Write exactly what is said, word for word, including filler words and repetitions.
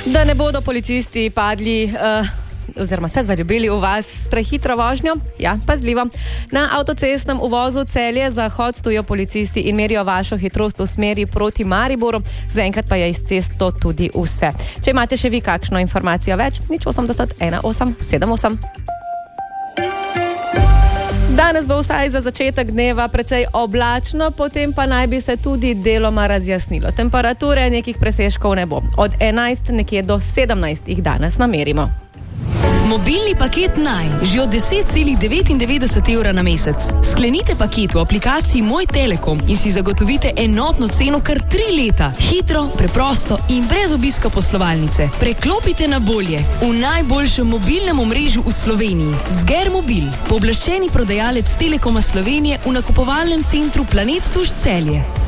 Da ne bodo policisti padli uh, oziroma se zaljubili v vas s prehitro vožnjo, ja, pazljivo. Na avtocestnem uvozu Celje Zahod stojijo policisti in merijo vašo hitrost v smeri proti Mariboru. Zaenkrat pa je iz cest to tudi vse. Če imate še vi kakšno informacijo več, nič osemdeset ena osem sedem osem. Danes bo vsaj za začetek dneva precej oblačno, potem pa naj bi se tudi deloma razjasnilo. Temperature nekih presežkov ne bo. Od enajst nekje do sedemnajst jih danes namerimo. Mobilni paket Naj, že od deset celih devetindevetdeset evra na mesec. Sklenite paket v aplikaciji Moj Telekom in si zagotovite enotno ceno kar tri leta. Hitro, preprosto in brez obiska poslovalnice. Preklopite na bolje v najboljšem mobilnem omrežju v Sloveniji. Zgermobil, pooblaščeni prodajalec Telekoma Slovenije v nakupovalnem centru Planet Tuš Celje.